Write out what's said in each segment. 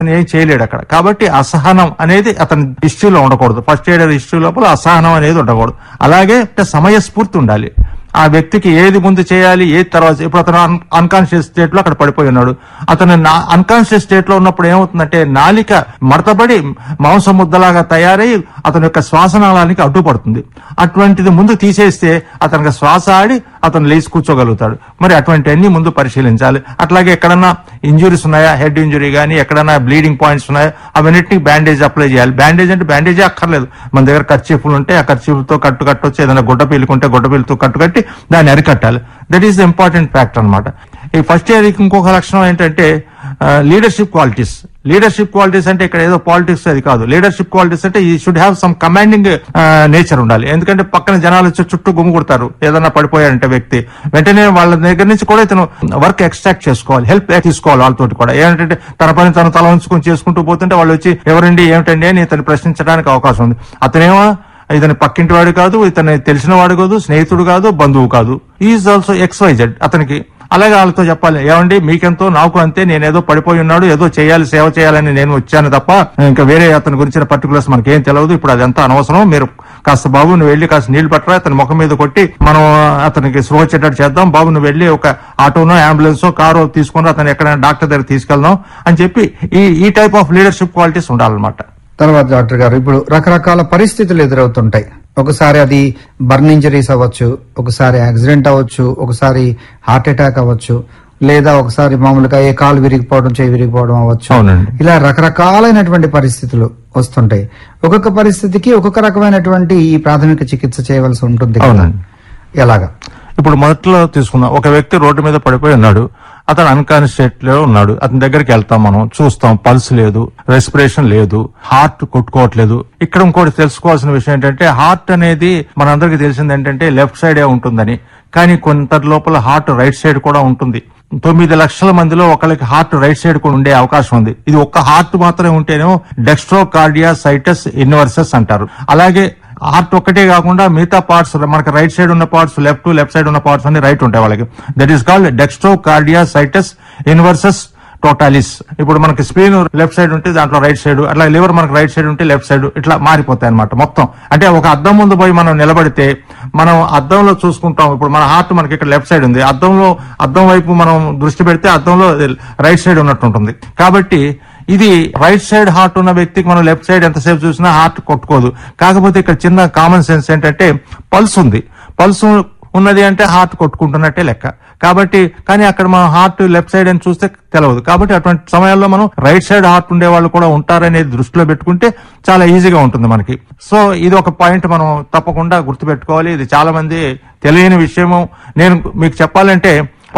ఏం చేయలేడు అక్కడ. కాబట్టి అసహనం అనేది అతని హిస్టరీలో ఉండకూడదు. ఫస్ట్ ఎయిడర్ హిస్టరీ లోపల అసహనం అనేది ఉండకూడదు. అలాగే సమయస్ఫూర్తి ఉండాలి. ఆ వ్యక్తికి ఏది ముందు చేయాలి, ఏది తర్వాత. ఇప్పుడు అతను అన్కాన్షియస్ స్టేట్ లో అక్కడ పడిపోయి ఉన్నాడు. అతను అన్కాన్షియస్ స్టేట్ లో ఉన్నప్పుడు ఏమవుతుందంటే నాలిక మడతబడి మాంసం ముద్దలాగా తయారై అతని యొక్క శ్వాసనాళానికి అడ్డుపడుతుంది. అటువంటిది ముందు తీసేస్తే అతనికి శ్వాస ఆడి అతను లేచి కూర్చోగలుగుతాడు. మరి అటువంటి అన్ని ముందు పరిశీలించాలి. అట్లాగే ఎక్కడన్నా ఇంజురీస్ ఉన్నాయా, హెడ్ ఇంజురీ కానీ ఎక్కడన్నా బ్లీడింగ్ పాయింట్స్ ఉన్నాయా, అవన్నిటికి బ్యాండేజ్ అప్లై చేయాలి. బ్యాండేజ్ అంటే బ్యాండేజే అక్కర్లేదు. మన దగ్గర కర్చీఫ్లు ఉంటే ఆ కర్చీఫ్లతో కట్టొచ్చు. ఏదైనా గుడ్డ పీలుకుంటే గుడ్డ పీలుతో కట్టుకట్టి దాన్ని అరికట్టాలి. That is the important factor అనమాట. ఈ ఫస్ట్ ఇయర్ ఇంకొక లక్షణం ఏంటంటే లీడర్షిప్ క్వాలిటీస్. లీడర్షిప్ క్వాలిటీస్ అంటే ఇక్కడ ఏదో పాలిటిక్స్ అది కాదు. లీడర్షిప్ క్వాలిటీస్ అంటే ఈ should have some commanding nature ఉండాలి. ఎందుకంటే పక్కన జనాలు వచ్చి చుట్టూ గుమ్ముకుడతారు. ఏదన్నా పడిపోయాడంటే వ్యక్తి వెంటనే వాళ్ళ దగ్గర నుంచి కూడా ఇతను వర్క్ ఎక్స్ట్రాక్ట్ చేసుకోవాలి, హెల్ప్ తీసుకోవాలి వాళ్ళతోటి కూడా. ఏంటంటే తన పని తను తల ఉంచుకొని చేసుకుంటూ పోతుంటే వాళ్ళు వచ్చి ఎవరండి ఏమిటండి అని ఇతను ప్రశ్నించడానికి అవకాశం ఉంది. అతనేమో ఇతని పక్కింటి వాడు కాదు, ఇతని తెలిసిన వాడు కాదు, స్నేహితుడు కాదు, బంధువు కాదు. ఈజ్ ఆల్సో XYZ అతనికి. అలాగే వాళ్ళతో చెప్పాలి, ఏమండి మీకెంతో నాకు అంతే, నేనేదో పడిపోయి ఉన్నాడు, ఏదో చేయాలి, సేవ చేయాలని నేను వచ్చాను తప్ప ఇంకా వేరే అతని గురించిన పర్టికులర్స్ మనకేం తెలియదు. ఇప్పుడు అదంతా అనవసరం. మీరు కాస్త బాబు నువ్వు వెళ్ళి కాస్త నీళ్లు పట్టరా, అతని ముఖం మీద కొట్టి మనం అతనికి స్పృహ వచ్చేటట్టు చేద్దాం. బాబు నువ్వు వెళ్ళి ఒక ఆటోనో అంబులెన్సో కారో తీసుకుని అతను ఎక్కడైనా డాక్టర్ దగ్గర తీసుకెళ్దాం అని చెప్పి ఈ టైప్ ఆఫ్ లీడర్షిప్ క్వాలిటీస్ ఉండాలన్నమాట. తర్వాత డాక్టర్ గారు, ఇప్పుడు రకరకాల పరిస్థితులు ఎదురవుతుంటాయి. ఒకసారి అది బర్న్ ఇంజరీస్ అవ్వచ్చు, ఒకసారి యాక్సిడెంట్ అవ్వచ్చు, ఒకసారి హార్ట్ అటాక్ అవ్వచ్చు, లేదా ఒకసారి మామూలుగా ఏ కాలు విరిగిపోవడం, చేయి విరిగిపోవడం అవ్వచ్చు. ఇలా రకరకాలైనటువంటి పరిస్థితులు వస్తుంటాయి. ఒక్కొక్క పరిస్థితికి ఒక్కొక్క రకమైనటువంటి ఈ ప్రాథమిక చికిత్స చేయవలసి ఉంటుంది. ఎలాగా? ఇప్పుడు మొదట్లో తీసుకున్నాం, ఒక వ్యక్తి రోడ్డు మీద పడిపోయి ఉన్నాడు. అతను అన్కాన్షియస్ స్టేట్ లో ఉన్నాడు. అతని దగ్గరికి వెళ్తాం, మనం చూస్తాం, పల్స్ లేదు, రెస్పిరేషన్ లేదు, హార్ట్ కొట్టుకోవట్లేదు. ఇక్కడ ఇంకోటి తెలుసుకోవాల్సిన విషయం ఏంటంటే హార్ట్ అనేది మనందరికీ తెలిసింది ఏంటంటే లెఫ్ట్ సైడే ఉంటుందని. కానీ కొంత లోపల హార్ట్ రైట్ సైడ్ కూడా ఉంటుంది. 9 లక్షల మందిలో ఒకరికి హార్ట్ రైట్ సైడ్ కూడా ఉండే అవకాశం ఉంది. ఇది ఒక్క హార్ట్ మాత్రమే ఉంటేనేమో డెక్స్ట్రోకార్డియాసైటిస్ ఇన్వర్సస్ అంటారు. అలాగే హార్ట్ ఒక్కటే కాకుండా మిగతా పార్ట్స్, మనకి రైట్ సైడ్ ఉన్న పార్ట్స్ లెఫ్ట్ సైడ్ ఉన్న పార్ట్స్ అన్ని రైట్ ఉంటాయి వాళ్ళకి. That is called డెక్స్ట్రోకార్డియాసైటిస్ ఇన్వర్సస్ totalis. ఇప్పుడు మనకి స్ప్లీన్ లెఫ్ట్ సైడ్ ఉంటే దాంట్లో రైట్ సైడ్, అట్లా లివర్ మనకి రైట్ సైడ్ ఉంటే లెఫ్ట్ సైడ్, ఇట్లా మారిపోతాయి అనమాట మొత్తం. అంటే ఒక అద్దం ముందు పోయి మనం నిలబడితే మనం అద్దంలో చూసుకుంటాం. ఇప్పుడు మన హార్ట్ మనకి ఇక్కడ లెఫ్ట్ సైడ్ ఉంది, అద్దం వైపు మనం దృష్టి పెడితే అద్దంలో రైట్ సైడ్ ఉన్నట్టు ఉంటుంది. కాబట్టి ఇది రైట్ సైడ్ హార్ట్ ఉన్న వ్యక్తికి మనం లెఫ్ట్ సైడ్ ఎంతసేపు చూసినా హార్ట్ కొట్టుకోదు. కాకపోతే ఇక్కడ చిన్న కామన్ సెన్స్ ఏంటంటే పల్స్ ఉంది. పల్స్ ఉన్నది అంటే హార్ట్ కొట్టుకుంటున్నట్టే లెక్క. కాబట్టి కానీ అక్కడ మనం హార్ట్ లెఫ్ట్ సైడ్ అని చూస్తే తెలియదు. కాబట్టి అటువంటి సమయాల్లో మనం రైట్ సైడ్ హార్ట్ ఉండే వాళ్ళు కూడా ఉంటారనేది దృష్టిలో పెట్టుకుంటే చాలా ఈజీగా ఉంటుంది మనకి. సో ఇది ఒక పాయింట్ మనం తప్పకుండా గుర్తుపెట్టుకోవాలి. ఇది చాలా మంది తెలియని విషయము. నేను మీకు చెప్పాలంటే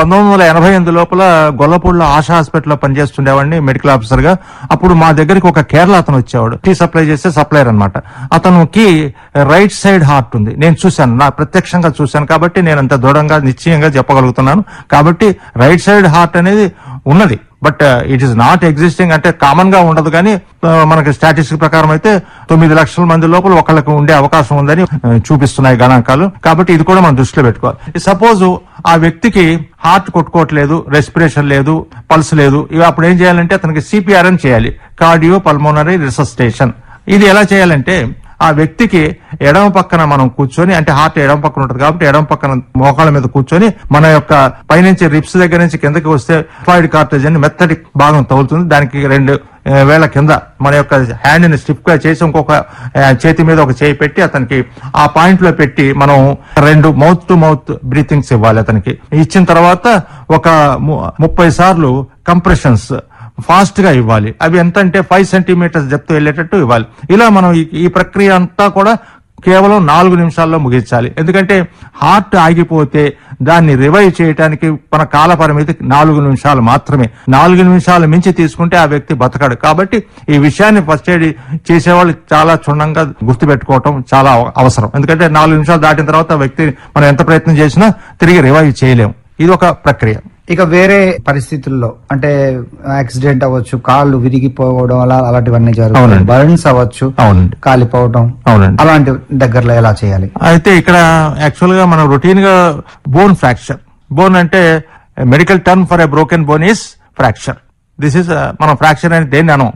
1988 లోపల గొల్లపూడిలో ఆశా హాస్పిటల్లో పనిచేస్తుండేవాడిని మెడికల్ ఆఫీసర్ గా. అప్పుడు మా దగ్గరికి ఒక కేరళ అతను వచ్చేవాడు, టీ సప్లై చేసే సప్లైర్ అనమాట. అతనికి రైట్ సైడ్ హార్ట్ ఉంది. నేను చూశాను, నా ప్రత్యక్షంగా చూశాను. కాబట్టి నేను అంత దృఢంగా నిశ్చయంగా చెప్పగలుగుతున్నాను. కాబట్టి రైట్ సైడ్ హార్ట్ అనేది ఉన్నది. But it is not existing, అంటే కామన్ గా ఉండదు. కానీ మనకి స్టాటిస్టిక్ ప్రకారం అయితే 9 లక్షల మంది లోపల ఒకళ్ళకి ఉండే అవకాశం ఉందని చూపిస్తున్నాయి గణాంకాలు. కాబట్టి ఇది కూడా మనం దృష్టిలో పెట్టుకోవాలి. సపోజ్ ఆ వ్యక్తికి హార్ట్ కొట్టుకోవట్లేదు, రెస్పిరేషన్ లేదు, పల్స్ లేదు, ఇవి అప్పుడు ఏం చేయాలంటే అతనికి CPR అని చేయాలి, కార్డియో పల్మోనరీ రిసస్టేషన్. ఇది ఎలా చేయాలంటే ఆ వ్యక్తికి ఎడమ పక్కన మనం కూర్చొని, అంటే హార్ట్ ఎడమ పక్కన ఉంటుంది కాబట్టి ఎడమ పక్కన మోకాళ్ళ మీద కూర్చొని మన యొక్క పైనుంచి రిప్స్ దగ్గర నుంచి కిందకి వస్తే ఫ్లాయిడ్ కార్టేజ్ అని మెత్తటి భాగం తగులుతుంది. దానికి 2 వేళ్ల కింద మన యొక్క హ్యాండ్ ని స్టిఫ్ గా చేసి ఇంకొక చేతి మీద ఒక చేయి పెట్టి అతనికి ఆ పాయింట్ లో పెట్టి మనం 2 మౌత్ టు మౌత్ బ్రీతింగ్స్ ఇవ్వాలి. అతనికి ఇచ్చిన తర్వాత ఒక 30 సార్లు కంప్రెషన్స్ ఫాస్ట్ గా ఇవ్వాలి. అవి ఎంత అంటే 5 సెంటీమీటర్స్ డెప్త్ వెళ్ళేటట్టు ఇవ్వాలి. ఇలా మనం ఈ ప్రక్రియ అంతా కూడా కేవలం 4 నిమిషాల్లో ముగించాలి. ఎందుకంటే హార్ట్ ఆగిపోతే దాన్ని రివైవ్ చేయడానికి మన కాల పరిమితి 4 నిమిషాలు మాత్రమే. 4 నిమిషాలు మించి తీసుకుంటే ఆ వ్యక్తి బతకడు. కాబట్టి ఈ విషయాన్ని ఫస్ట్ ఎయిడ్ చేసేవాళ్ళు చాలా క్షుణ్ణంగా గుర్తుపెట్టుకోవటం చాలా అవసరం. ఎందుకంటే 4 నిమిషాలు దాటిన తర్వాత ఆ వ్యక్తి మనం ఎంత ప్రయత్నం చేసినా తిరిగి రివైవ్ చేయలేము. ఇది ఒక ప్రక్రియ. ఇక వేరే పరిస్థితుల్లో అంటే యాక్సిడెంట్ అవ్వచ్చు, కాళ్ళు విరిగిపోవడం అలాంటివన్నీ జరుగుతాయి, బర్న్స్ అవ్వచ్చు, కాలిపోవడం, అలాంటి దగ్గరలో ఎలా చేయాలి? అయితే ఇక్కడ యాక్చువల్ గా మనం రొటీన్ గా బోన్ ఫ్రాక్చర్, బోన్ అంటే medical term for a broken bone is fracture. This is మనం ఫ్రాక్చర్ అని దేన్ని అనం.